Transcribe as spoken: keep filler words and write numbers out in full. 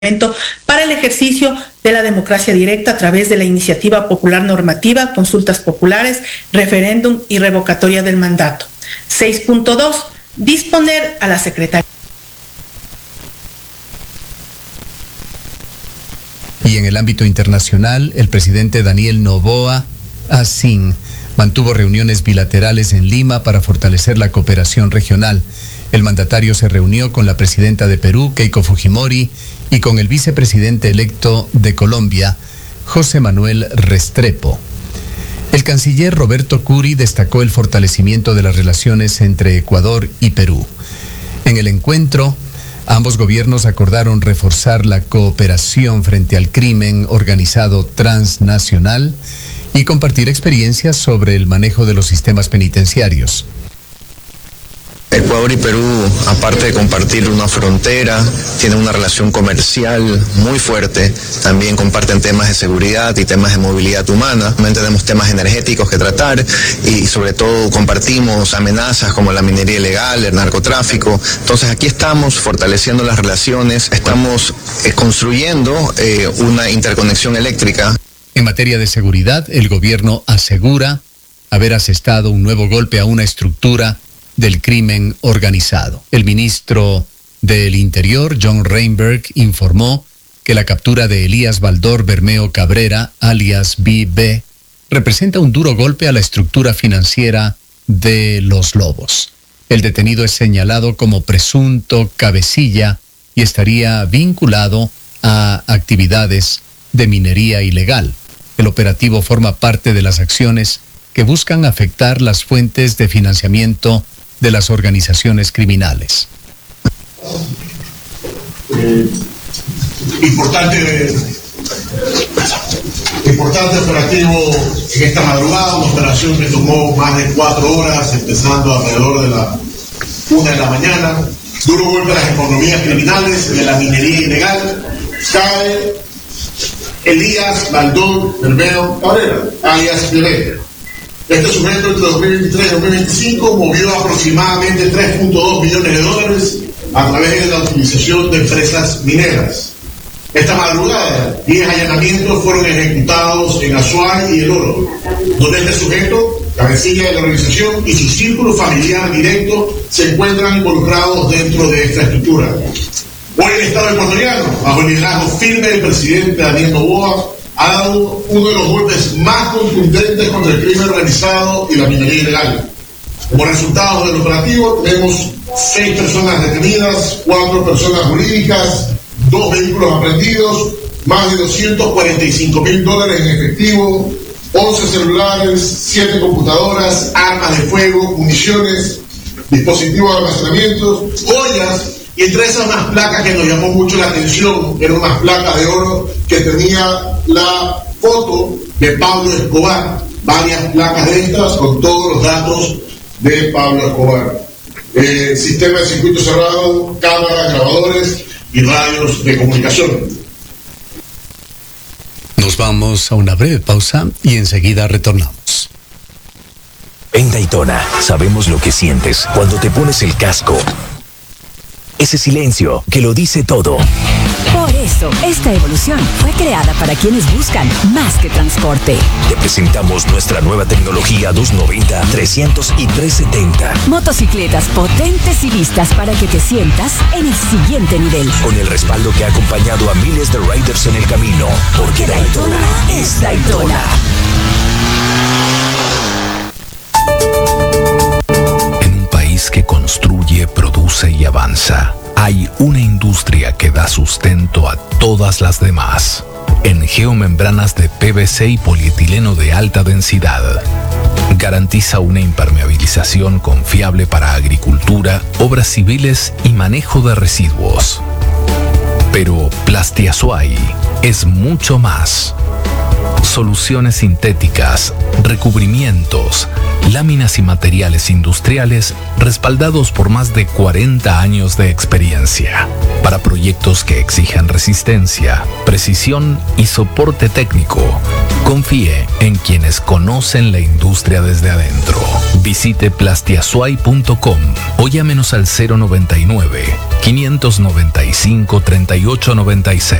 para el ejercicio de la democracia directa a través de la iniciativa popular normativa, consultas populares, referéndum y revocatoria del mandato. seis punto dos. Disponer a la Secretaría. Y en el ámbito internacional, el presidente Daniel Noboa Asín mantuvo reuniones bilaterales en Lima para fortalecer la cooperación regional. El mandatario se reunió con la presidenta de Perú, Keiko Fujimori, y con el vicepresidente electo de Colombia, José Manuel Restrepo. El canciller Roberto Curi destacó el fortalecimiento de las relaciones entre Ecuador y Perú. En el encuentro, ambos gobiernos acordaron reforzar la cooperación frente al crimen organizado transnacional y compartir experiencias sobre el manejo de los sistemas penitenciarios. Ecuador y Perú, aparte de compartir una frontera, tienen una relación comercial muy fuerte, también comparten temas de seguridad y temas de movilidad humana, también tenemos temas energéticos que tratar y sobre todo compartimos amenazas como la minería ilegal, el narcotráfico. Entonces aquí estamos fortaleciendo las relaciones, estamos eh, construyendo eh, una interconexión eléctrica. En materia de seguridad, el gobierno asegura haber asestado un nuevo golpe a una estructura del crimen organizado. El ministro del Interior, John Reinberg, informó que la captura de Elías Baldor Bermeo Cabrera, alias B B, representa un duro golpe a la estructura financiera de Los Lobos. El detenido es señalado como presunto cabecilla y estaría vinculado a actividades de minería ilegal. El operativo forma parte de las acciones que buscan afectar las fuentes de financiamiento de las organizaciones criminales. Eh, importante, importante operativo en esta madrugada, una operación que tomó más de cuatro horas, empezando alrededor de la una de la mañana. Duro golpe a las economías criminales de la minería ilegal. Cae Elías Baldor Bermeo Cabrera, alias Bebé. Este sujeto entre dos mil veintitrés y dos mil veinticinco movió aproximadamente tres punto dos millones de dólares a través de la utilización de empresas mineras. Esta madrugada, diez allanamientos fueron ejecutados en Azuay y El Oro, donde este sujeto, cabecilla de la organización y su círculo familiar directo se encuentran involucrados dentro de esta estructura. Hoy el Estado ecuatoriano, bajo el liderazgo firme del presidente Daniel Noboa, ha dado uno de los golpes más contundentes contra el crimen organizado y la minería ilegal. Como resultado del operativo tenemos seis personas detenidas, cuatro personas jurídicas, dos vehículos aprehendidos, más de doscientos cuarenta y cinco mil dólares en efectivo, once celulares, siete computadoras, armas de fuego, municiones, dispositivos de almacenamiento, joyas. Y entre esas unas placas que nos llamó mucho la atención, eran unas placas de oro que tenía la foto de Pablo Escobar, varias placas de estas con todos los datos de Pablo Escobar. Eh, sistema de circuito cerrado, cámaras, grabadores y radios de comunicación. Nos vamos a una breve pausa y enseguida retornamos. En Daytona sabemos lo que sientes cuando te pones el casco. Ese silencio que lo dice todo. Por eso, esta evolución fue creada para quienes buscan más que transporte. Te presentamos nuestra nueva tecnología doscientos noventa, trescientos y trescientos setenta. Motocicletas potentes y listas para que te sientas en el siguiente nivel. Con el respaldo que ha acompañado a miles de riders en el camino. Porque Daytona es Daytona. Que construye, produce y avanza, hay una industria que da sustento a todas las demás. En geomembranas de P V C y polietileno de alta densidad. Garantiza una impermeabilización confiable para agricultura, obras civiles y manejo de residuos. Pero Plastiazuay es mucho más. soluciones sintéticas, recubrimientos, láminas y materiales industriales respaldados por más de cuarenta años de experiencia. Para proyectos que exijan resistencia, precisión y soporte técnico, confíe en quienes conocen la industria desde adentro. Visite plastiasuay punto com o llámenos al cero noventa y nueve, quinientos noventa y cinco, treinta y ocho noventa y seis.